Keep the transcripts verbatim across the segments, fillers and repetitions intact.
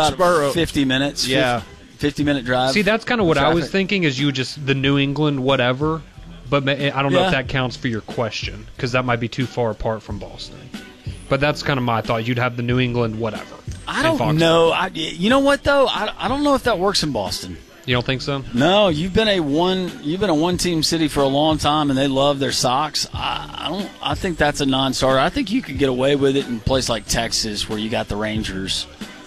Foxborough, fifty minutes. Yeah. fifty minute drive. See, that's kind of what I was Traffic. thinking. Is you just the New England whatever, but ma- I don't know Yeah. if that counts for your question because that might be too far apart from Boston. But that's kind of my thought. You'd have the New England whatever. I in don't Foxborough. know. I, you know what though? I, I don't know if that works in Boston. You don't think so? No, you've been a one. You've been a one-team city for a long time, and they love their Sox. I, I don't. I think that's a non-starter. I think you could get away with it in a place like Texas, where you got the Rangers,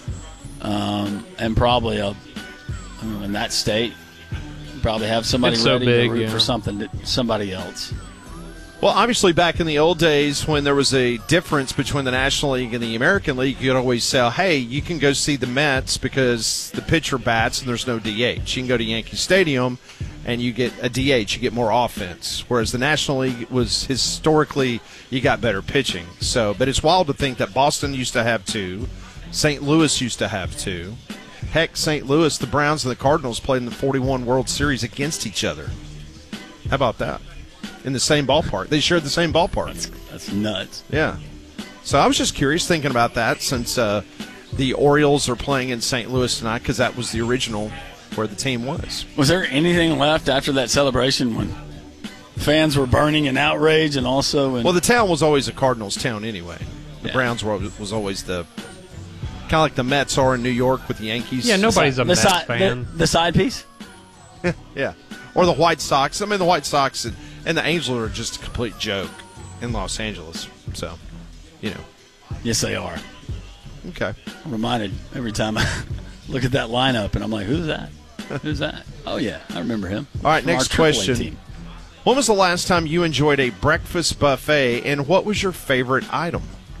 um, and probably a I mean, in that state, you probably have somebody It's so ready big, to root yeah. for something to somebody else. Well, obviously, back in the old days when there was a difference between the National League and the American League, you could always say, hey, you can go see the Mets because the pitcher bats and there's no D H. You can go to Yankee Stadium and you get a D H. You get more offense. Whereas the National League was historically, you got better pitching. So, but it's wild to think that Boston used to have two. Saint Louis used to have two. Heck, Saint Louis, the Browns and the Cardinals played in the forty-one World Series against each other. How about that? In the same ballpark. They shared the same ballpark. That's, that's nuts. Yeah. So I was just curious thinking about that since uh, the Orioles are playing in Saint Louis tonight because that was the original where the team was. Was there anything left after that celebration when fans were burning in outrage and also in Well, the town was always a Cardinals town anyway. The Yeah. Browns were was always the kind of like the Mets are in New York with the Yankees. Yeah, nobody's a the, Mets side, fan. the, the side piece? Yeah. Or the White Sox. I mean, the White Sox and, and the Angels are just a complete joke in Los Angeles. So, you know. Yes, they are. Okay. I'm reminded every time I look at that lineup, and I'm like, who's that? Who's that? Oh, yeah, I remember him. All right, From our next triple A question. team. When was the last time you enjoyed a breakfast buffet, and what was your favorite item?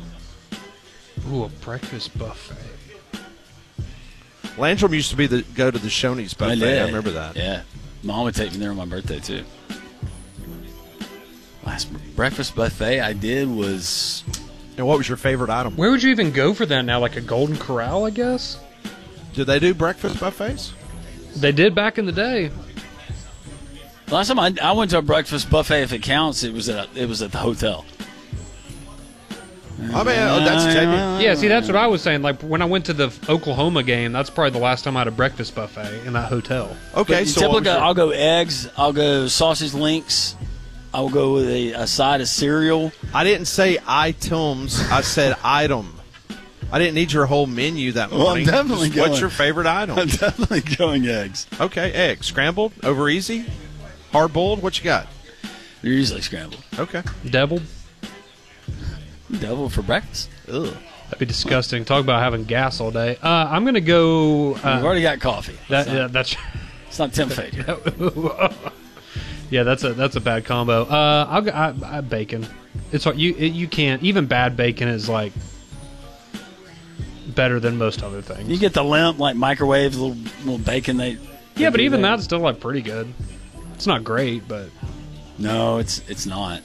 Ooh, a breakfast buffet. Landrum used to be the go to the Shoney's buffet. I, did. remember that. Yeah. Mom would take me there on my birthday, too. Last breakfast buffet I did was And what was your favorite item? Where would you even go for that now? Like a Golden Corral, I guess? Did they do breakfast buffets? They did back in the day. last time I, I went to a breakfast buffet. If it counts, it was at it was at the hotel. I mean, oh, that's technically. Yeah, see, that's what I was saying. Like, when I went to the Oklahoma game, that's probably the last time I had a breakfast buffet in that hotel. Okay, But so what typically, was your- I'll go eggs. I'll go sausage links. I'll go with a, a side of cereal. I didn't say items. I said item. I didn't need your whole menu that Well, I'm morning. definitely Just what's going- your favorite item? I'm definitely going eggs. Okay, egg. Scrambled? Over easy? Hard boiled? What you got? They're usually scrambled. Okay. Deviled? Devil for breakfast. Ugh. That'd be disgusting. Talk about having gas all day. Uh, I'm going to go. We've Uh, already got coffee. that, it's, not, yeah, that's. it's not Tim Fader. Yeah, that's a that's a bad combo. Uh, I'll go I, I, bacon. It's hard. You it, you can't even bad bacon is like better than most other things. You get the limp, like microwave, little little bacon. They yeah, they but do even there. that's still like pretty good. It's not great, but No, it's it's not.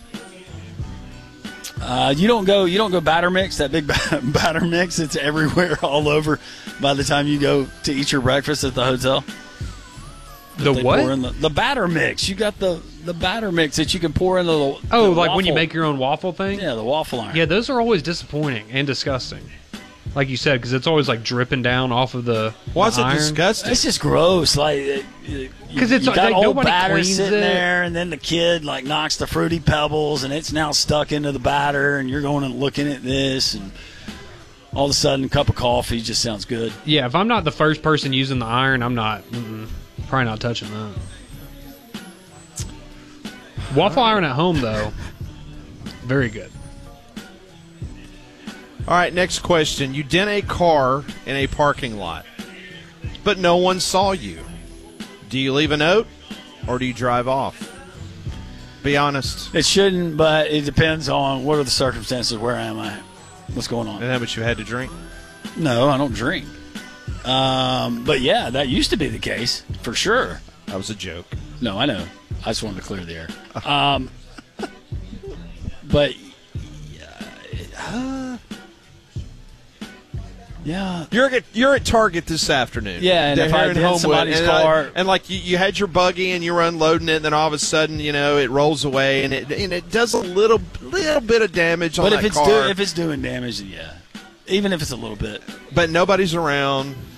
Uh, you don't go you don't go batter mix, that big batter mix. It's everywhere, all over. By the time you go to eat your breakfast at the hotel, that the they what? pour in the, the batter mix. You got the the batter mix that you can pour into the Oh, the like when you waffle- make your own waffle thing? yeah the waffle iron. Yeah, those are always disappointing and disgusting. Like you said, because it's always like dripping down off of the Why is the it iron. disgusting? It's just gross. Like, because 'Cause it's you got like old nobody batter cleans sitting it. there, and then the kid like knocks the fruity pebbles, and it's now stuck into the batter, and you're going and looking at this, and all of a sudden, a cup of coffee just sounds good. Yeah, if I'm not the first person using the iron, I'm not mm-mm, probably not touching that. Waffle iron at home though, very good. All right, next question. You dent a car in a parking lot, but no one saw you. Do you leave a note or do you drive off? Be honest. It shouldn't, but it depends on what are the circumstances. Where am I? What's going on? And how much you had to drink? No, I don't drink. Um, but yeah, that used to be the case for sure. That was a joke. No, I know. I just wanted to clear the air. Um, but uh, yeah, You're at, you're at Target this afternoon. Yeah, and They're if I here in did Homewood, somebody's and, uh, car- and like you, you had your buggy and you were unloading it, and then all of a sudden, you know, it rolls away and it and it does a little little bit of damage on but that if it's car. do, if it's doing damage, then yeah, even if it's a little bit. but nobody's around.